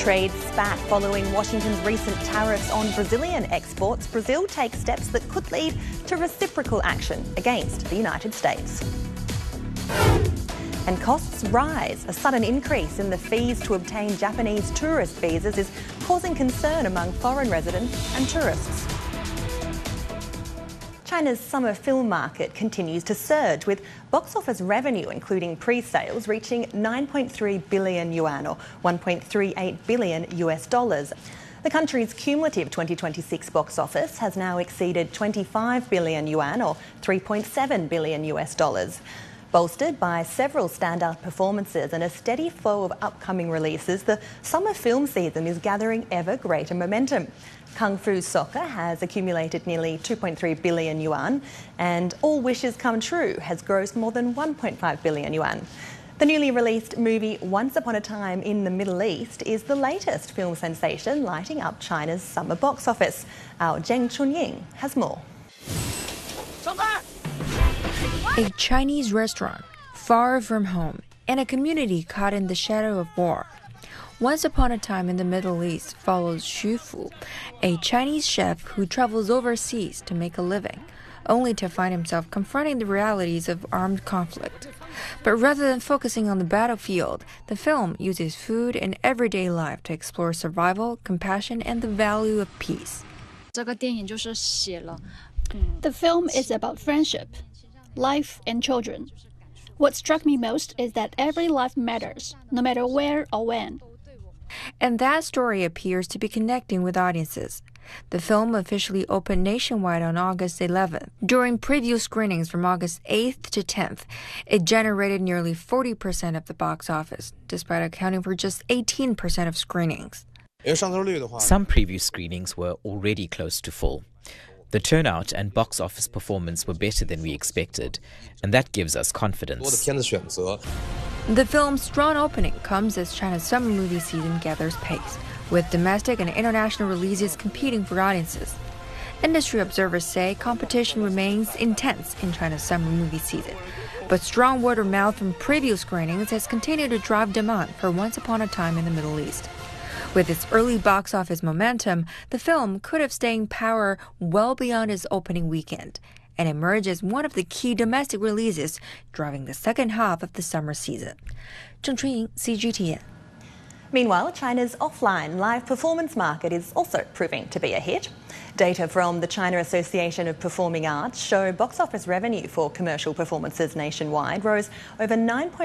Trade spat following Washington's recent tariffs on Brazilian exports. Brazil takes steps that could lead to reciprocal action against the United States. And costs rise. A sudden increase in the fees to obtain Japanese tourist visas is causing concern among foreign residents and tourists. China's summer film market continues to surge, with box office revenue, including pre-sales, reaching 9.3 billion yuan, or $1.38 billion US dollars. The country's cumulative 2026 box office has now exceeded 25 billion yuan, or $3.7 billion US dollars. Bolstered by several standout performances and a steady flow of upcoming releases, the summer film season is gathering ever greater momentum. Kung Fu Soccer has accumulated nearly 2.3 billion yuan, and All Wishes Come True has grossed more than 1.5 billion yuan. The newly released movie Once Upon a Time in the Middle East is the latest film sensation lighting up China's summer box office. Our Zheng Chunying has more. A Chinese restaurant, far from home, and a community caught in the shadow of war. Once Upon a Time in the Middle East follows Xu Fu, a Chinese chef who travels overseas to make a living, only to find himself confronting the realities of armed conflict. But rather than focusing on the battlefield, the film uses food and everyday life to explore survival, compassion, and the value of peace. The film is about friendship, life, and children. What struck me most is that every life matters, no matter where or when. And that story appears to be connecting with audiences. The film officially opened nationwide on August 11th. During preview screenings from August 8th to 10th, it generated nearly 40% of the box office, despite accounting for just 18% of screenings. Some preview screenings were already close to full. The turnout and box office performance were better than we expected, and that gives us confidence. The film's strong opening comes as China's summer movie season gathers pace, with domestic and international releases competing for audiences. Industry observers say competition remains intense in China's summer movie season, but strong word of mouth from preview screenings has continued to drive demand for Once Upon a Time in the Middle East. With its early box office momentum, the film could have staying power well beyond its opening weekend and emerge as one of the key domestic releases driving the second half of the summer season. Zheng Chunying, CGTN. Meanwhile, China's offline live performance market is also proving to be a hit. Data from the China Association of Performing Arts show box office revenue for commercial performances nationwide rose over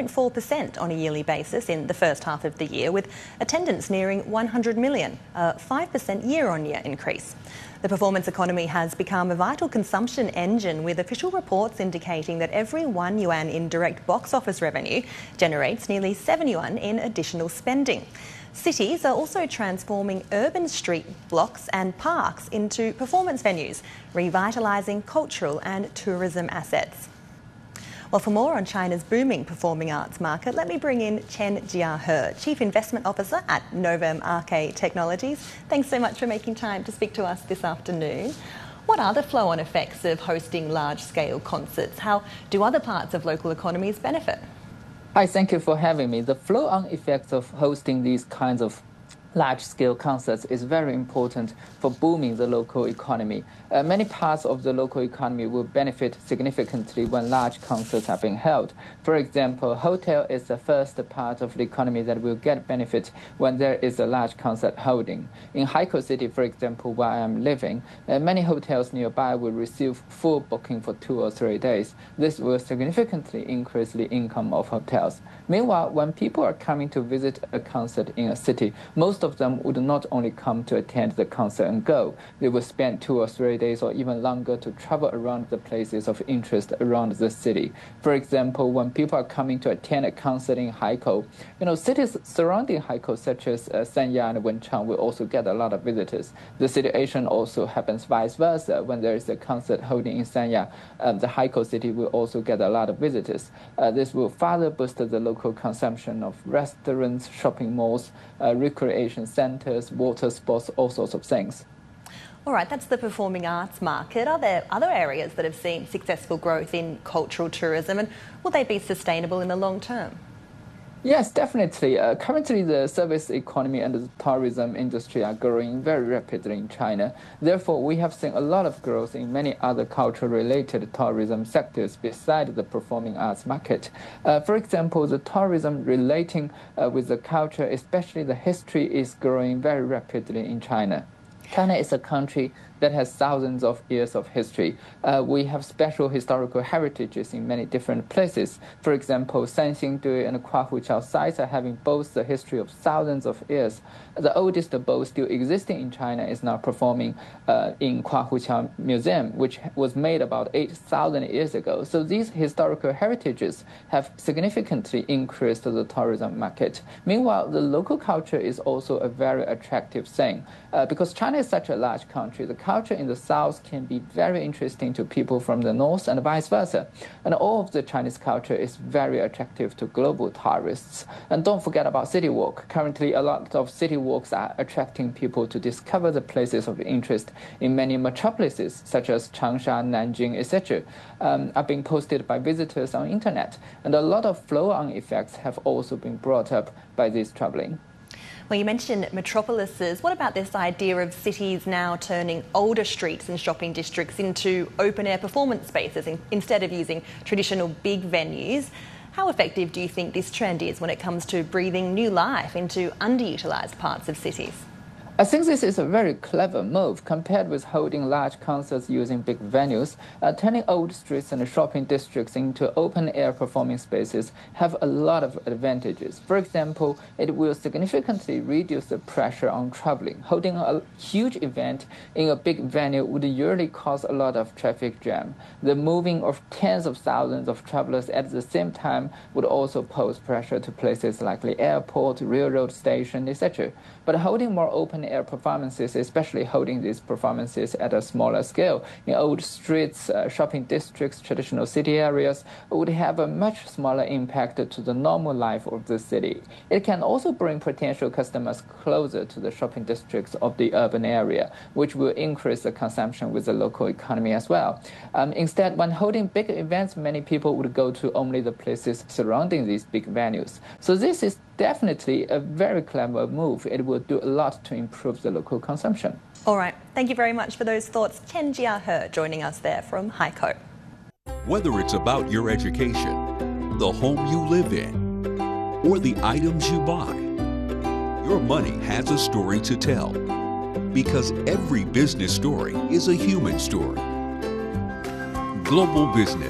9.4% on a yearly basis in the first half of the year, with attendance nearing 100 million, a 5% year-on-year increase. The performance economy has become a vital consumption engine, with official reports indicating that every 1 yuan in direct box office revenue generates nearly 7 yuan in additional spending. Cities are also transforming urban street blocks and parks into performance venues, revitalising cultural and tourism assets. Well, for more on China's booming performing arts market, let me bring in Chen Jiahe, Chief Investment Officer at Novum RK Technologies. Thanks so much for making time to speak to us this afternoon. What are the flow-on effects of hosting large-scale concerts? How do other parts of local economies benefit? Hi, thank you for having me. The flow-on effects of hosting these kinds of large-scale concerts is very important for booming the local economy. Many parts of the local economy will benefit significantly when large concerts are being held. For example, hotel is the first part of the economy that will get benefit when there is a large concert holding. In Haikou City, for example, where I am living, many hotels nearby will receive full booking for 2 or 3 days. This will significantly increase the income of hotels. Meanwhile, when people are coming to visit a concert in a city, most of them would not only come to attend the concert and go. They will spend 2 or 3 days or even longer to travel around the places of interest around the city. For example, when people are coming to attend a concert in Haikou, cities surrounding Haikou, such as Sanya and Wenchang, will also get a lot of visitors. The situation also happens vice versa. When there is a concert holding in Sanya, the Haikou city will also get a lot of visitors. This will further boost the local consumption of restaurants, shopping malls, recreation centers, water sports, all sorts of things. All right, that's the performing arts market. Are there other areas that have seen successful growth in cultural tourism, and will they be sustainable in the long term? Yes, definitely. Currently, the service economy and the tourism industry are growing very rapidly in China. Therefore, we have seen a lot of growth in many other culture-related tourism sectors besides the performing arts market. For example, the tourism relating with the culture, especially the history, is growing very rapidly in China. China is a country that has thousands of years of history. We have special historical heritages in many different places. For example, Sanxingdui and Kuahuqiao sites are having both the history of thousands of years. The oldest boat still existing in China is now performing in Kuahuqiao Museum, which was made about 8,000 years ago. So these historical heritages have significantly increased the tourism market. Meanwhile, the local culture is also a very attractive thing. Because China is such a large country, the culture in the south can be very interesting to people from the north and vice versa. And all of the Chinese culture is very attractive to global tourists. And don't forget about city walk. Currently, a lot of city walks are attracting people to discover the places of interest in many metropolises, such as Changsha, Nanjing, etc., are being posted by visitors on internet. And a lot of flow-on effects have also been brought up by this traveling. Well, you mentioned metropolises. What about this idea of cities now turning older streets and shopping districts into open-air performance spaces instead of using traditional big venues? How effective do you think this trend is when it comes to breathing new life into underutilised parts of cities? I think this is a very clever move compared with holding large concerts using big venues. Turning old streets and shopping districts into open-air performing spaces have a lot of advantages. For example, it will significantly reduce the pressure on traveling. Holding a huge event in a big venue would usually cause a lot of traffic jam. The moving of tens of thousands of travelers at the same time would also pose pressure to places like the airport, railroad station, etc. But holding more open-air performances, especially holding these performances at a smaller scale in old streets, shopping districts, traditional city areas, would have a much smaller impact to the normal life of the city. It can also bring potential customers closer to the shopping districts of the urban area, which will increase the consumption with the local economy as well. Instead, when holding big events, many people would go to only the places surrounding these big venues. So this is definitely a very clever move. It will do a lot to improve the local consumption. All right. Thank you very much for those thoughts. Chen Jia-he joining us there from Haikou. Whether it's about your education, the home you live in, or the items you buy, your money has a story to tell. Because every business story is a human story. Global Business.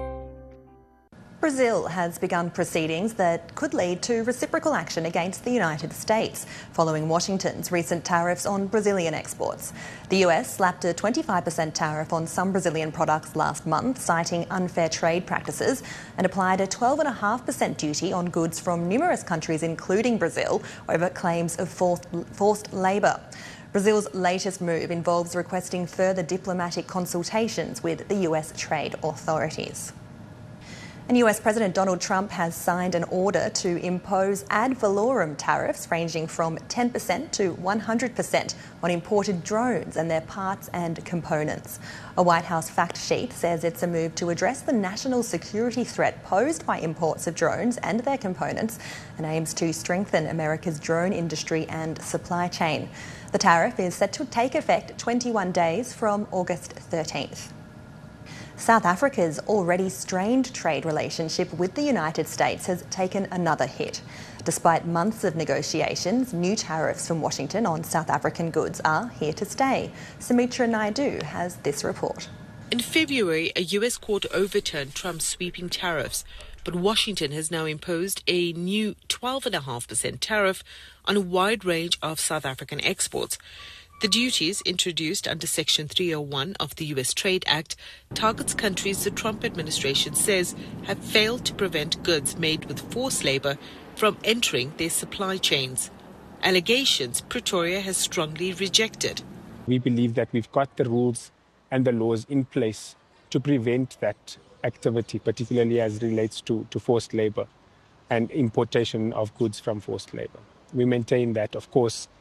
Brazil has begun proceedings that could lead to reciprocal action against the United States following Washington's recent tariffs on Brazilian exports. The US slapped a 25% tariff on some Brazilian products last month, citing unfair trade practices, and applied a 12.5% duty on goods from numerous countries, including Brazil, over claims of forced labour. Brazil's latest move involves requesting further diplomatic consultations with the US trade authorities. And US President Donald Trump has signed an order to impose ad valorem tariffs ranging from 10% to 100% on imported drones and their parts and components. A White House fact sheet says it's a move to address the national security threat posed by imports of drones and their components and aims to strengthen America's drone industry and supply chain. The tariff is set to take effect 21 days from August 13th. South Africa's already strained trade relationship with the United States has taken another hit. Despite months of negotiations, new tariffs from Washington on South African goods are here to stay. Sumitra Naidu has this report. In February, a US court overturned Trump's sweeping tariffs, but Washington has now imposed a new 12.5% tariff on a wide range of South African exports. The duties, introduced under Section 301 of the U.S. Trade Act, targets countries the Trump administration says have failed to prevent goods made with forced labor from entering their supply chains. Allegations Pretoria has strongly rejected. We believe that we've got the rules and the laws in place to prevent that activity, particularly as relates to forced labor and importation of goods from forced labor. We maintain that, of course,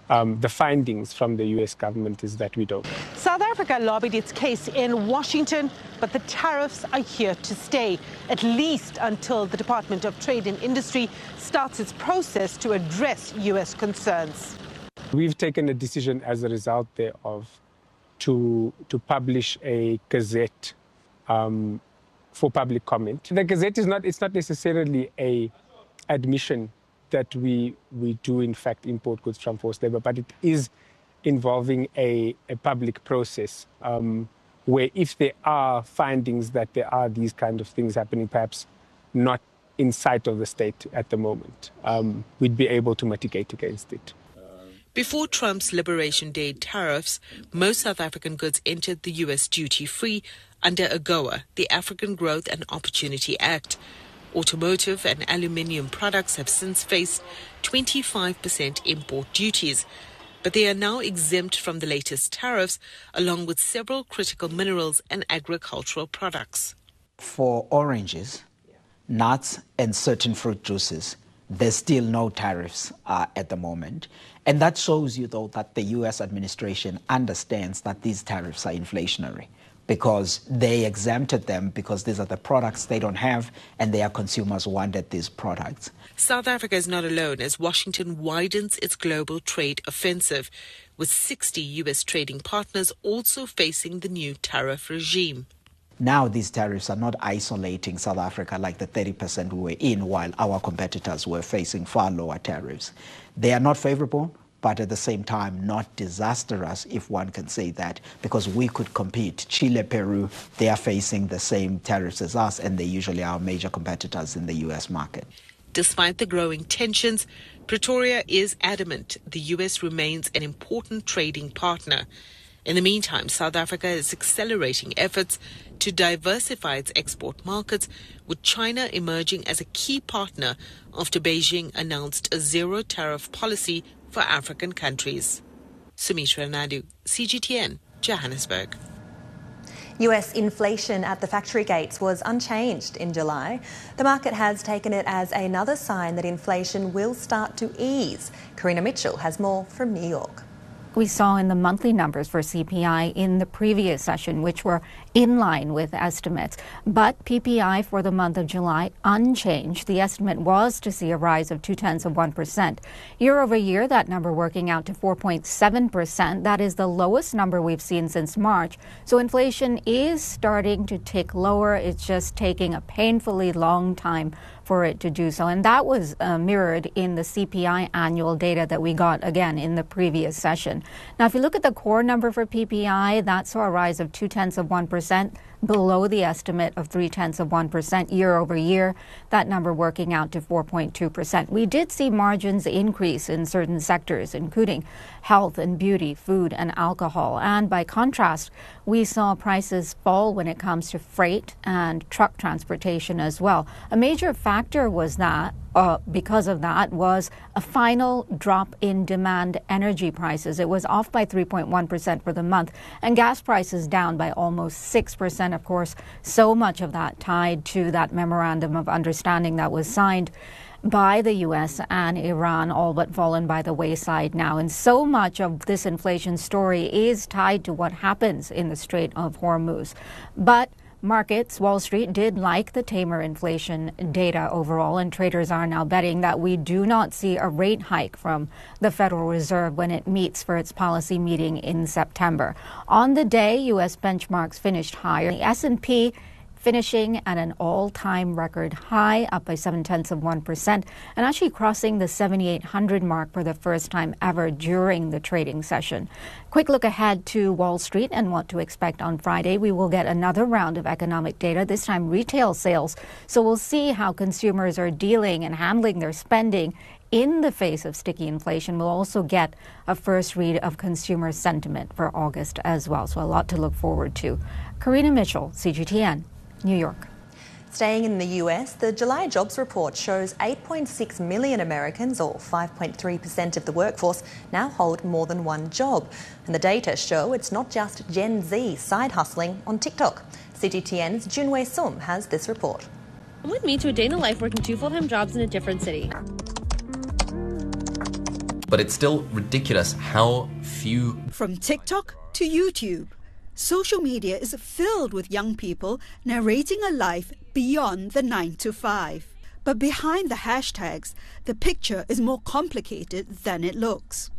The findings from the US government is that we don't. South Africa lobbied its case in Washington, but the tariffs are here to stay, at least until the Department of Trade and Industry starts its process to address US concerns. We've taken a decision as a result thereof to publish a gazette for public comment. The gazette is not necessarily a admission that we do in fact import goods from forced labor, but it is involving a public process where if there are findings that there are these kind of things happening, perhaps not in sight of the state at the moment, we'd be able to mitigate against it. Before Trump's Liberation Day tariffs, most South African goods entered the U.S. duty-free under AGOA, the African Growth and Opportunity Act. Automotive and aluminium products have since faced 25% import duties, but they are now exempt from the latest tariffs, along with several critical minerals and agricultural products. For oranges, nuts, and certain fruit juices, there's still no tariffs at the moment. And that shows you, though, that the U.S. administration understands that these tariffs are inflationary, because they exempted them because these are the products they don't have and their consumers wanted these products. South Africa is not alone as Washington widens its global trade offensive, with 60 U.S. trading partners also facing the new tariff regime. Now these tariffs are not isolating South Africa like the 30% we were in while our competitors were facing far lower tariffs. They are not favorable, but at the same time not disastrous, if one can say that, because we could compete. Chile, Peru, they are facing the same tariffs as us, and they usually are major competitors in the U.S. market. Despite the growing tensions, Pretoria is adamant the U.S. remains an important trading partner. In the meantime, South Africa is accelerating efforts to diversify its export markets, with China emerging as a key partner after Beijing announced a zero-tariff policy for African countries. Sumitra Naidu, CGTN, Johannesburg. US inflation at the factory gates was unchanged in July. The market has taken it as another sign that inflation will start to ease. Karina Mitchell has more from New York. We saw in the monthly numbers for CPI in the previous session, which were in line with estimates. But PPI for the month of July unchanged. The estimate was to see a rise of 0.2%. Year over year, that number working out to 4.7%. That is the lowest number we've seen since March. So inflation is starting to tick lower. It's just taking a painfully long time for it to do so. And that was mirrored in the CPI annual data that we got again in the previous session. Now, if you look at the core number for PPI, that saw a rise of 0.2%, below the estimate of 0.3% year over year. That number working out to 4.2%. We did see margins increase in certain sectors, including health and beauty, food and alcohol. And by contrast, we saw prices fall when it comes to freight and truck transportation as well. A major factor was that because of that was a final drop in demand energy prices. It was off by 3.1% for the month, and gas prices down by almost 6%. Of course, so much of that tied to that memorandum of understanding that was signed by the U.S. and Iran, all but fallen by the wayside now. And so much of this inflation story is tied to what happens in the Strait of Hormuz. But markets, Wall Street, did like the tamer inflation data overall, and traders are now betting that we do not see a rate hike from the Federal Reserve when it meets for its policy meeting in September. On the day, U.S. benchmarks finished higher. The S&P finishing at an all-time record high, up by 0.7%, and actually crossing the 7,800 mark for the first time ever during the trading session. Quick look ahead to Wall Street and what to expect on Friday. We will get another round of economic data, this time retail sales. So we'll see how consumers are dealing and handling their spending in the face of sticky inflation. We'll also get a first read of consumer sentiment for August as well. So a lot to look forward to. Karina Mitchell, CGTN, New York. Staying in the US, the July jobs report shows 8.6 million Americans, or 5.3% of the workforce, now hold more than one job. And the data show it's not just Gen Z side hustling on TikTok. CGTN's Junwei Sum has this report. Come with me to a day in the life working 2 full-time jobs in a different city. But it's still ridiculous how few... From TikTok to YouTube, social media is filled with young people narrating a life beyond the 9 to 5. But behind the hashtags, the picture is more complicated than it looks.